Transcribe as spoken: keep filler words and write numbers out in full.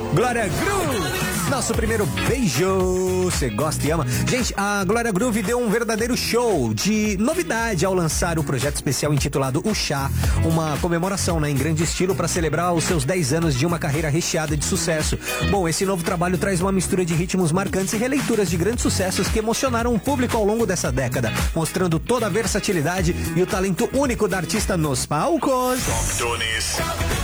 Glória Groove, nosso primeiro beijo, você gosta e ama. Gente, a Glória Groove deu um verdadeiro show de novidade ao lançar o projeto especial intitulado O Chá, uma comemoração, né, em grande estilo para celebrar os seus dez anos de uma carreira recheada de sucesso. Bom, esse novo trabalho traz uma mistura de ritmos marcantes e releituras de grandes sucessos que emocionaram o público ao longo dessa década, mostrando toda a versatilidade e o talento único da artista nos palcos. Top Tunes.